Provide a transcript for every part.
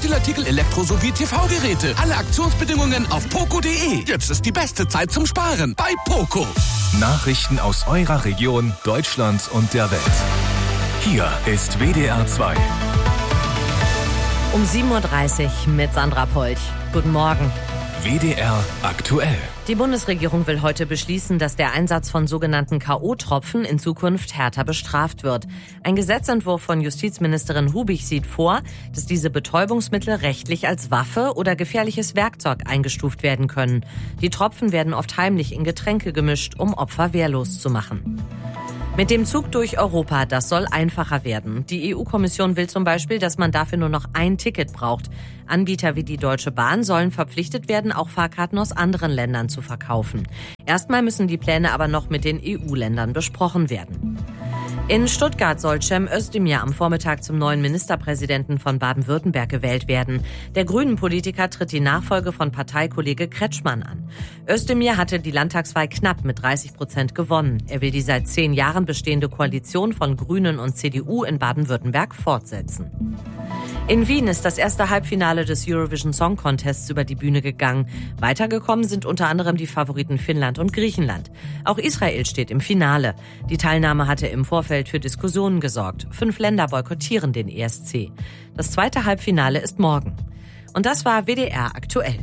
Textilartikel, Elektro- sowie TV-Geräte. Alle Aktionsbedingungen auf poco.de. Jetzt ist die beste Zeit zum Sparen bei Poco. Nachrichten aus eurer Region, Deutschland und der Welt. Hier ist WDR 2. Um 7.30 Uhr mit Sandra Polch. Guten Morgen. WDR aktuell. Die Bundesregierung will heute beschließen, dass der Einsatz von sogenannten K.O.-Tropfen in Zukunft härter bestraft wird. Ein Gesetzentwurf von Justizministerin Hubig sieht vor, dass diese Betäubungsmittel rechtlich als Waffe oder gefährliches Werkzeug eingestuft werden können. Die Tropfen werden oft heimlich in Getränke gemischt, um Opfer wehrlos zu machen. Mit dem Zug durch Europa, das soll einfacher werden. Die EU-Kommission will zum Beispiel, dass man dafür nur noch ein Ticket braucht. Anbieter wie die Deutsche Bahn sollen verpflichtet werden, auch Fahrkarten aus anderen Ländern zu verkaufen. Erstmal müssen die Pläne aber noch mit den EU-Ländern besprochen werden. In Stuttgart soll Cem Özdemir am Vormittag zum neuen Ministerpräsidenten von Baden-Württemberg gewählt werden. Der Grünen-Politiker tritt die Nachfolge von Parteikollege Kretschmann an. Özdemir hatte die Landtagswahl knapp mit 30% gewonnen. Er will die seit 10 Jahren bestehende Koalition von Grünen und CDU in Baden-Württemberg fortsetzen. In Wien ist das erste Halbfinale des Eurovision Song Contests über die Bühne gegangen. Weitergekommen sind unter anderem die Favoriten Finnland und Griechenland. Auch Israel steht im Finale. Die Teilnahme hatte im Vorfeld für Diskussionen gesorgt. 5 Länder boykottieren den ESC. Das zweite Halbfinale ist morgen. Und das war WDR aktuell.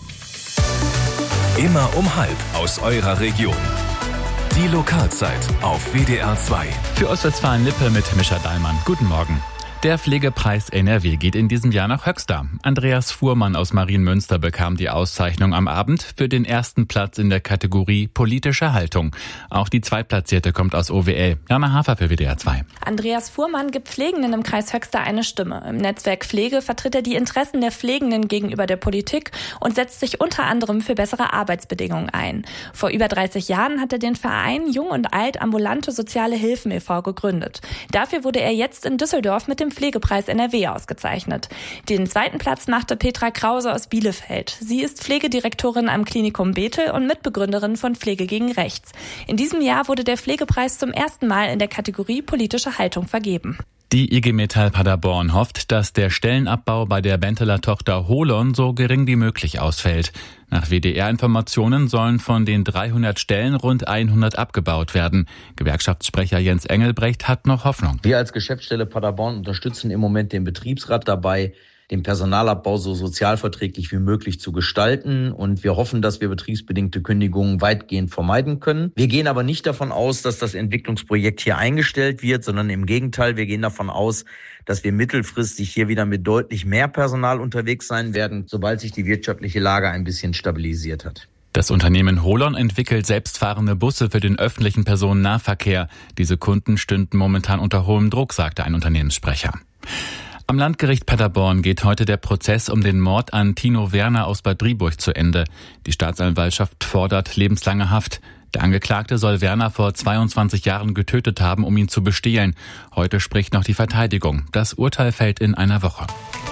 Immer um 12:30 aus eurer Region. Die Lokalzeit auf WDR 2. Für Ostwestfalen-Lippe mit Mischa Dahlmann. Guten Morgen. Der Pflegepreis NRW geht in diesem Jahr nach Höxter. Andreas Fuhrmann aus Marienmünster bekam die Auszeichnung am Abend für den ersten Platz in der Kategorie politische Haltung. Auch die Zweitplatzierte kommt aus OWL. Jana Hafer für WDR 2. Andreas Fuhrmann gibt Pflegenden im Kreis Höxter eine Stimme. Im Netzwerk Pflege vertritt er die Interessen der Pflegenden gegenüber der Politik und setzt sich unter anderem für bessere Arbeitsbedingungen ein. Vor über 30 Jahren hat er den Verein Jung und Alt Ambulante Soziale Hilfen e.V. gegründet. Dafür wurde er jetzt in Düsseldorf mit dem Pflegepreis NRW ausgezeichnet. Den zweiten Platz machte Petra Krause aus Bielefeld. Sie ist Pflegedirektorin am Klinikum Bethel und Mitbegründerin von Pflege gegen Rechts. In diesem Jahr wurde der Pflegepreis zum ersten Mal in der Kategorie politische Haltung vergeben. Die IG Metall Paderborn hofft, dass der Stellenabbau bei der Benteler Tochter Holon so gering wie möglich ausfällt. Nach WDR-Informationen sollen von den 300 Stellen rund 100 abgebaut werden. Gewerkschaftssprecher Jens Engelbrecht hat noch Hoffnung. Wir als Geschäftsstelle Paderborn unterstützen im Moment den Betriebsrat dabei, den Personalabbau so sozialverträglich wie möglich zu gestalten. Und wir hoffen, dass wir betriebsbedingte Kündigungen weitgehend vermeiden können. Wir gehen aber nicht davon aus, dass das Entwicklungsprojekt hier eingestellt wird, sondern im Gegenteil, wir gehen davon aus, dass wir mittelfristig hier wieder mit deutlich mehr Personal unterwegs sein werden, sobald sich die wirtschaftliche Lage ein bisschen stabilisiert hat. Das Unternehmen Holon entwickelt selbstfahrende Busse für den öffentlichen Personennahverkehr. Diese Kunden stünden momentan unter hohem Druck, sagte ein Unternehmenssprecher. Am Landgericht Paderborn geht heute der Prozess um den Mord an Tino Werner aus Bad Driburg zu Ende. Die Staatsanwaltschaft fordert lebenslange Haft. Der Angeklagte soll Werner vor 22 Jahren getötet haben, um ihn zu bestehlen. Heute spricht noch die Verteidigung. Das Urteil fällt in einer Woche.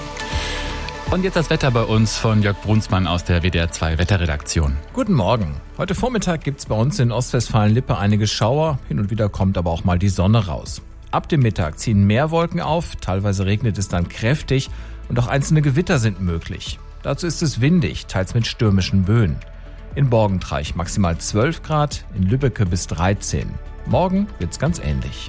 Und jetzt das Wetter bei uns von Jörg Brunsmann aus der WDR 2 Wetterredaktion. Guten Morgen. Heute Vormittag gibt's bei uns in Ostwestfalen-Lippe einige Schauer. Hin und wieder kommt aber auch mal die Sonne raus. Ab dem Mittag ziehen mehr Wolken auf, teilweise regnet es dann kräftig und auch einzelne Gewitter sind möglich. Dazu ist es windig, teils mit stürmischen Böen. In Borgentreich maximal 12 Grad, in Lübbecke bis 13. Morgen wird's ganz ähnlich.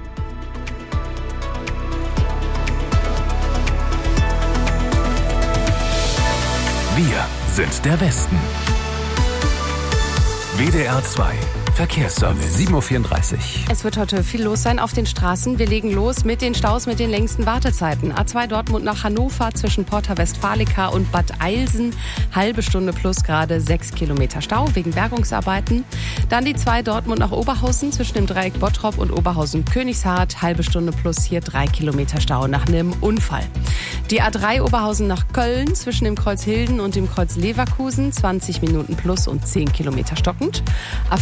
Wir sind der Westen. WDR 2 Verkehrsservice. 7.34 Uhr. Es wird heute viel los sein auf den Straßen. Wir legen los mit den Staus mit den längsten Wartezeiten. A2 Dortmund nach Hannover zwischen Porta Westfalica und Bad Eilsen. Halbe Stunde plus gerade 6 Kilometer Stau wegen Bergungsarbeiten. Dann die 2 Dortmund nach Oberhausen zwischen dem Dreieck Bottrop und Oberhausen-Königshardt. Halbe Stunde plus hier 3 Kilometer Stau nach einem Unfall. Die A3 Oberhausen nach Köln zwischen dem Kreuz Hilden und dem Kreuz Leverkusen. 20 Minuten plus und 10 Kilometer stockend. A40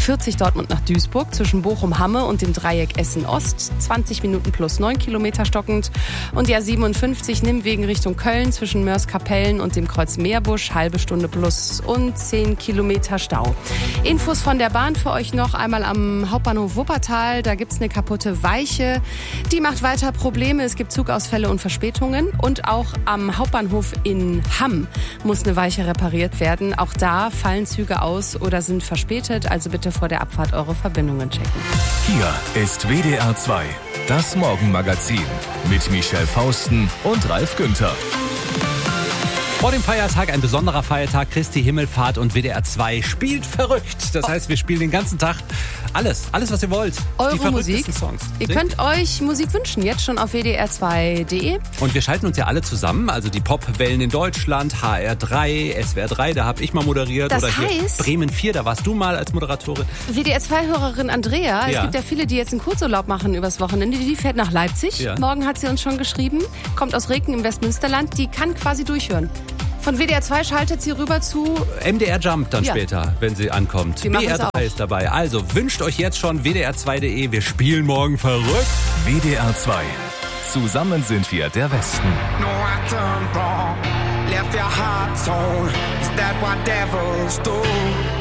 Dortmund nach Duisburg zwischen Bochum-Hamme und dem Dreieck Essen-Ost. 20 Minuten plus 9 Kilometer stockend. Und die A57 Nimwegen Richtung Köln zwischen Mörs-Kapellen und dem Kreuz Meerbusch. Halbe Stunde plus und 10 Kilometer Stau. Infos von der Bahn für euch noch einmal am Hauptbahnhof Wuppertal. Da gibt's eine kaputte Weiche. Die macht weiter Probleme. Es gibt Zugausfälle und Verspätungen. Und auch am Hauptbahnhof in Hamm muss eine Weiche repariert werden. Auch da fallen Züge aus oder sind verspätet. Also bitte vor der Abfahrt eure Verbindungen checken. Hier ist WDR 2, das Morgenmagazin mit Michelle Fausten und Ralf Günther. Vor dem Feiertag ein besonderer Feiertag, Christi Himmelfahrt, und WDR 2 spielt verrückt. Das heißt, wir spielen den ganzen Tag alles, was ihr wollt. Eure die Musik. Songs. Ihr könnt euch Musik wünschen, jetzt schon auf wdr2.de. Und wir schalten uns ja alle zusammen, also die Popwellen in Deutschland, HR3, SWR 3, da habe ich mal moderiert. Das oder hier heißt, Bremen 4, da warst du mal als Moderatorin. WDR2-Hörerin Andrea, Ja. es gibt ja viele, die jetzt einen Kurzurlaub machen übers Wochenende, die fährt nach Leipzig. Ja. Morgen hat sie uns schon geschrieben, kommt aus Reken im Westmünsterland, die kann quasi durchhören. Von WDR 2 schaltet sie rüber zu MDR Jump dann Ja. später, wenn sie ankommt. Die machen's BR3 auch. ist dabei. Also wünscht euch jetzt schon WDR2.de. Wir spielen morgen verrückt. WDR 2. Zusammen sind wir der Westen. No, I turned wrong, left your heart torn. Is that what devils do?